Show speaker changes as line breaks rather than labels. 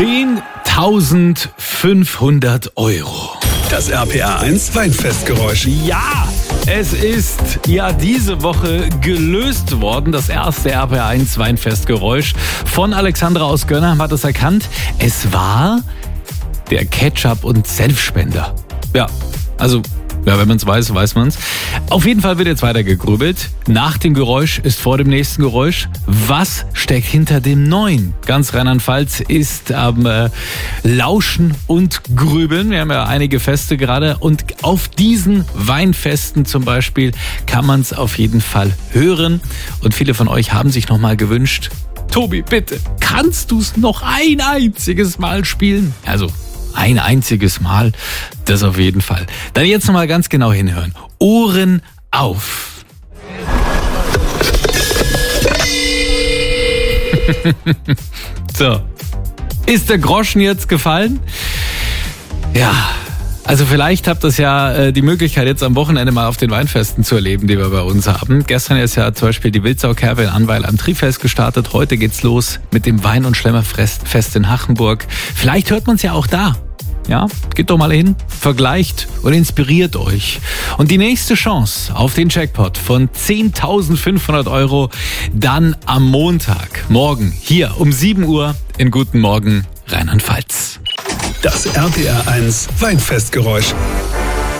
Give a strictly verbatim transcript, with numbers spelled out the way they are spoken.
zehntausendfünfhundert Euro.
Das R P R eins Weinfestgeräusch.
Ja, es ist ja diese Woche gelöst worden. Das erste R P R eins Weinfestgeräusch von Alexandra aus Gönnheim hat es erkannt. Es war der Ketchup- und Senfspender. Ja, also... Ja, wenn man es weiß, weiß man es. Auf jeden Fall wird jetzt weiter gegrübelt. Nach dem Geräusch ist vor dem nächsten Geräusch. Was steckt hinter dem neuen? Ganz Rheinland-Pfalz ist am äh, Lauschen und Grübeln. Wir haben ja einige Feste gerade. Und auf diesen Weinfesten zum Beispiel kann man es auf jeden Fall hören. Und viele von euch haben sich nochmal gewünscht, Tobi, bitte, kannst du es noch ein einziges Mal spielen? Also ein einziges Mal, das auf jeden Fall. Dann jetzt nochmal ganz genau hinhören. Ohren auf. So, ist der Groschen jetzt gefallen? Ja, also vielleicht habt ihr ja äh, die Möglichkeit, jetzt am Wochenende mal auf den Weinfesten zu erleben, die wir bei uns haben. Gestern ist ja zum Beispiel die Wildsau-Kerwe in Annweiler am Trifest gestartet. Heute geht's los mit dem Wein- und Schlemmerfest in Hachenburg. Vielleicht hört man es ja auch da. Ja, geht doch mal hin, vergleicht und inspiriert euch. Und die nächste Chance auf den Jackpot von zehntausendfünfhundert Euro dann am Montag, morgen, hier um sieben Uhr in Guten Morgen Rheinland-Pfalz.
Das R P R eins Weinfestgeräusch.